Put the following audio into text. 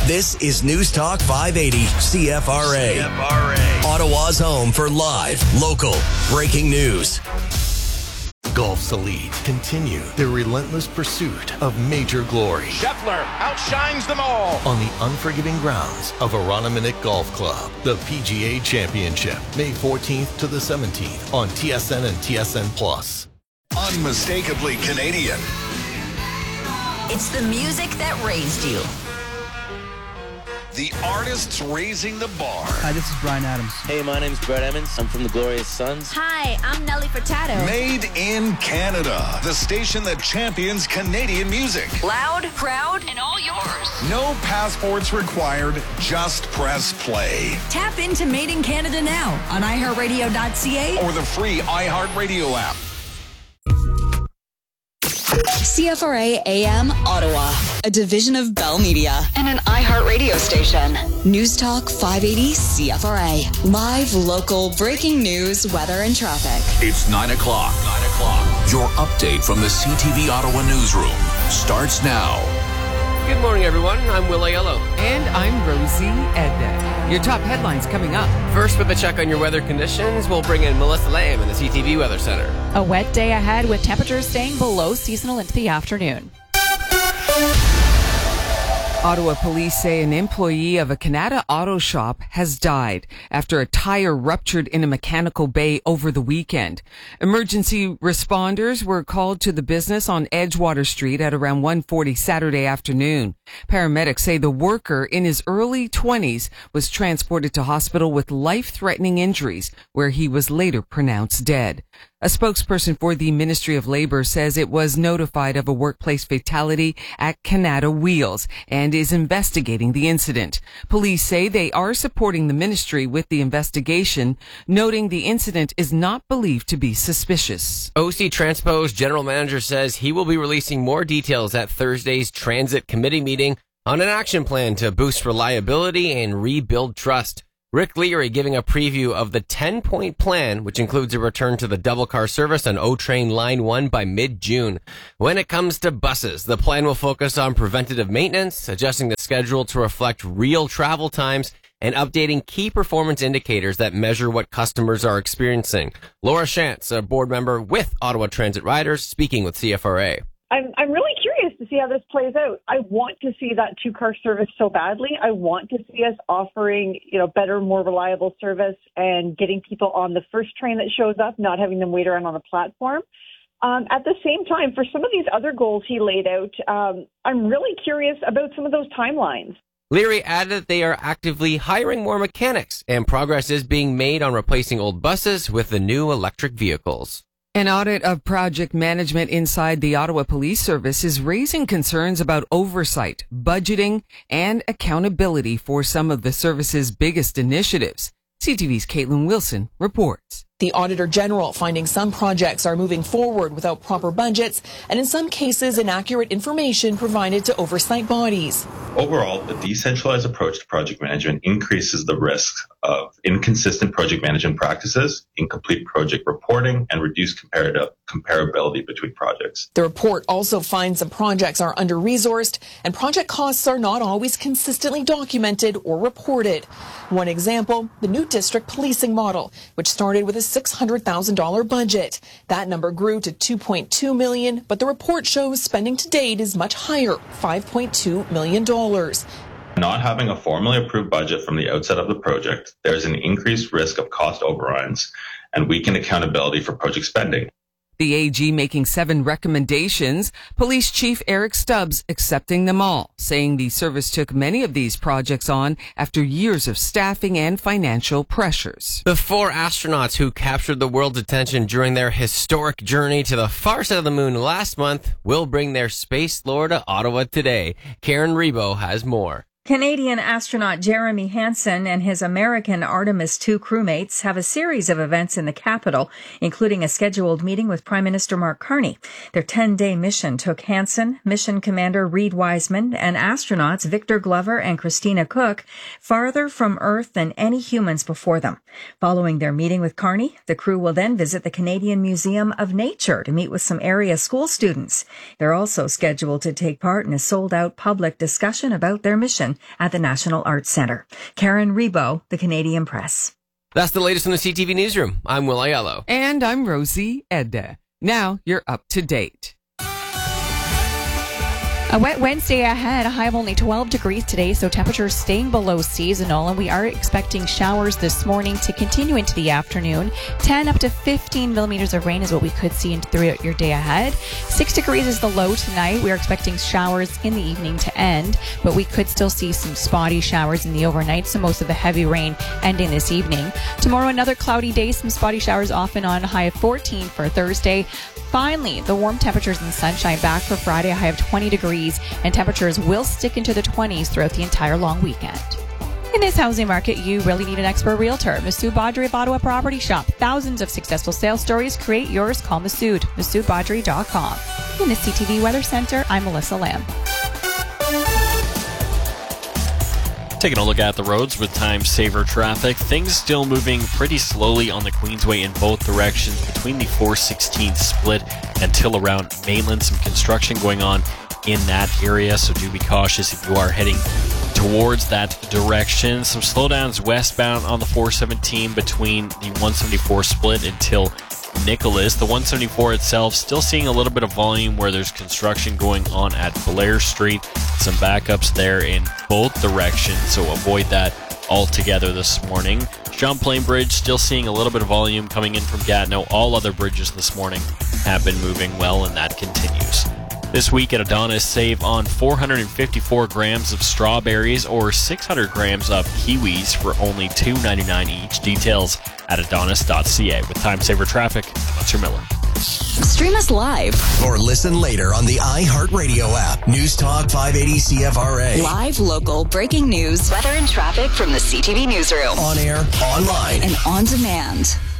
This is News Talk 580 CFRA. Ottawa's home for live, local, breaking news. Golf's elite continue their relentless pursuit of major glory. Scheffler outshines them all. On the unforgiving grounds of Aroniminick Golf Club, the PGA Championship, May 14th to the 17th on TSN and TSN+. Unmistakably Canadian. It's the music that raised you. The artists raising the bar. Hi, this is Bryan Adams. Hey, my name's Brett Emmons. I'm from the Glorious Sons. Hi, I'm Nelly Furtado. Made in Canada. The station that champions Canadian music. Loud, proud, and all yours. No passports required. Just press play. Tap into Made in Canada now on iHeartRadio.ca or the free iHeartRadio app. CFRA AM Ottawa, a division of Bell Media and an iHeartRadio station. News Talk 580 CFRA. Live, local, breaking news, weather, and traffic. It's 9 o'clock. Your update from the CTV Ottawa newsroom starts now. Good morning, everyone. I'm Will Aiello. And I'm Rosie Edna. Your top headlines coming up. First, with a check on your weather conditions, we'll bring in Melissa Lamb in the CTV Weather Center. A wet day ahead with temperatures staying below seasonal into the afternoon. Ottawa police say an employee of a Canada Auto shop has died after a tire ruptured in a mechanical bay over the weekend. Emergency responders were called to the business on Edgewater Street at around 1:40 Saturday afternoon. Paramedics say the worker in his early 20s was transported to hospital with life-threatening injuries, where he was later pronounced dead. A spokesperson for the Ministry of Labour says it was notified of a workplace fatality at Canada Wheels and is investigating the incident. Police say they are supporting the ministry with the investigation, noting the incident is not believed to be suspicious. OC Transpo's general manager says he will be releasing more details at Thursday's Transit Committee meeting on an action plan to boost reliability and rebuild trust. Rick Leary giving a preview of the 10-point plan, which includes a return to the double-car service on O-Train Line 1 by mid-June. When it comes to buses, the plan will focus on preventative maintenance, adjusting the schedule to reflect real travel times, and updating key performance indicators that measure what customers are experiencing. Laura Shantz, a board member with Ottawa Transit Riders, speaking with CFRA. I'm really curious to see how this plays out. I want to see that two-car service so badly. I want to see us offering, better, more reliable service and getting people on the first train that shows up, not having them wait around on the platform. At the same time, for some of these other goals he laid out, I'm really curious about some of those timelines. Leary added that they are actively hiring more mechanics, and progress is being made on replacing old buses with the new electric vehicles. An audit of project management inside the Ottawa Police Service is raising concerns about oversight, budgeting, and accountability for some of the service's biggest initiatives. CTV's Caitlin Wilson reports. The Auditor General finding some projects are moving forward without proper budgets and in some cases inaccurate information provided to oversight bodies. Overall, the decentralized approach to project management increases the risk of inconsistent project management practices, incomplete project reporting, and reduced comparability between projects. The report also finds some projects are under-resourced and project costs are not always consistently documented or reported. One example, the new district policing model, which started with a $600,000 budget. That number grew to $2.2 million, but the report shows spending to date is much higher, $5.2 million. Not having a formally approved budget from the outset of the project, there's an increased risk of cost overruns and weakened accountability for project spending. The AG making 7 recommendations, Police Chief Eric Stubbs accepting them all, saying the service took many of these projects on after years of staffing and financial pressures. The 4 astronauts who captured the world's attention during their historic journey to the far side of the moon last month will bring their space lore to Ottawa today. Karen Rebo has more. Canadian astronaut Jeremy Hansen and his American Artemis II crewmates have a series of events in the capital, including a scheduled meeting with Prime Minister Mark Carney. Their 10-day mission took Hansen, Mission Commander Reid Wiseman, and astronauts Victor Glover and Christina Cook farther from Earth than any humans before them. Following their meeting with Carney, the crew will then visit the Canadian Museum of Nature to meet with some area school students. They're also scheduled to take part in a sold-out public discussion about their mission. exhibition at the National Arts Centre. Karen Rebo, The Canadian Press. That's the latest in the CTV Newsroom. I'm Will Aiello. And I'm Rosie Edda. Now you're up to date. A wet Wednesday ahead, a high of only 12 degrees today, so temperatures staying below seasonal, and we are expecting showers this morning to continue into the afternoon. 10 up to 15 millimeters of rain is what we could see throughout your day ahead. 6 degrees is the low tonight. We are expecting showers in the evening to end, but we could still see some spotty showers in the overnight, so most of the heavy rain ending this evening. Tomorrow, another cloudy day, some spotty showers off and on, a high of 14 for Thursday. Finally, the warm temperatures and sunshine back for Friday, a high of 20 degrees, and temperatures will stick into the 20s throughout the entire long weekend. In this housing market, you really need an expert realtor. Masood Badri of Ottawa Property Shop. Thousands of successful sales stories. Create yours. Call Masood. MasoodBadri.com. In the CTV Weather Center, I'm Melissa Lamb. Taking a look at the roads with time saver traffic. Things still moving pretty slowly on the Queensway in both directions between the 416 split until around Maitland. Some construction going on in that area, so do be cautious if you are heading towards that direction. Some slowdowns westbound on the 417 between the 174 split until Nicholas. The 174 itself still seeing a little bit of volume where there's construction going on at Blair Street. Some backups there in both directions, so avoid that altogether this morning. Champlain Bridge still seeing a little bit of volume coming in from Gatineau. All other bridges this morning have been moving well, and that continues. This week at Adonis, save on 454 grams of strawberries or 600 grams of kiwis for only $2.99 each. Details at adonis.ca. With time saver traffic, I'm Hunter Miller. Stream us live or listen later on the iHeartRadio app. News Talk 580 CFRA. Live, local, breaking news, weather and traffic from the CTV Newsroom. On air, online, and on demand.